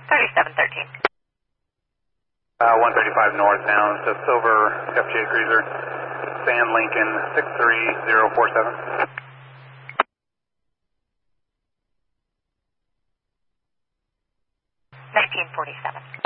3713. 135 north now. It's a silver FJ Cruiser. San Lincoln 63047. 1947.